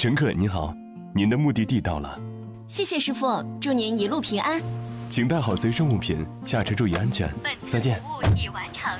乘客您好，您的目的地到了。 谢谢师傅，祝您一路平安。 请带好随身物品，下车注意安全。再见。 服务已完成。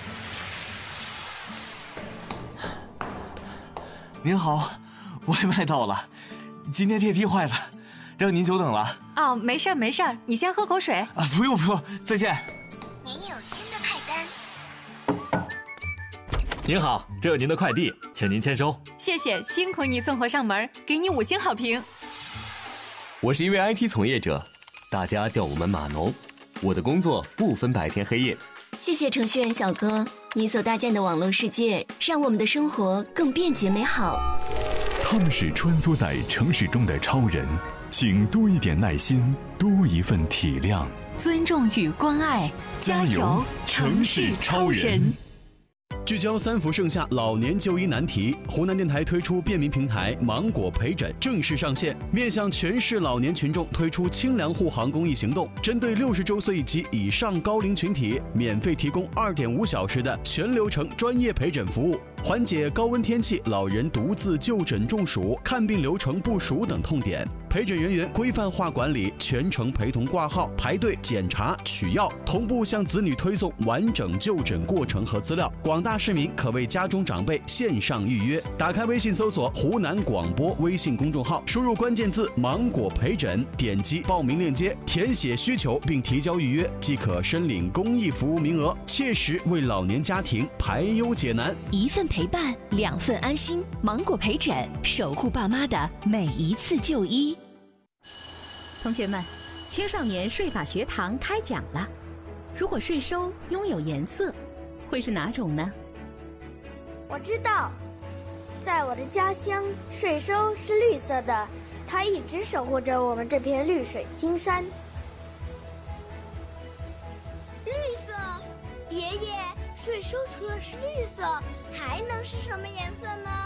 您好，外卖到了，今天电梯坏了，让您久等了。 哦，没事儿没事儿，你先喝口水。 啊，不用，再见。 您有新的派单。 您好，这有您的快递，请您签收。 谢谢，辛苦你送货上门，给你5星好评。 我是一位 IT 从业者，大家叫我们码农。我的工作不分白天黑夜。 谢谢程序员小哥，你所搭建的网络世界，让我们的生活更便捷美好。 他们是穿梭在城市中的超人，请多一点耐心，多一份体谅， 尊重与关爱， 加油，城市超人！ 聚焦3伏盛夏老年就医难题，湖南电台推出便民平台芒果陪诊正式上线，面向全市老年群众推出清凉护航公益行动，针对60周岁及以上高龄群体，免费提供2.5小时的全流程专业陪诊服务，缓解高温天气老人独自就诊中暑、看病流程不熟等痛点。陪诊人员规范化管理，全程陪同挂号、排队检查、取药，同步向子女推送完整就诊过程和资料。广大市民可为家中长辈线上预约。打开微信搜索湖南广播微信公众号，输入关键字芒果陪诊，点击报名链接，填写需求并提交预约，即可申领公益服务名额，切实为老年家庭排忧解难。 1份陪伴，2份安心。芒果陪诊，守护爸妈的每一次就医。 同学们，青少年税法学堂开讲了。如果税收拥有颜色，会是哪种呢？ 我知道，在我的家乡，税收是绿色的，它一直守护着我们这片绿水青山。 绿色，爷爷，税收除了是绿色，还能是什么颜色呢？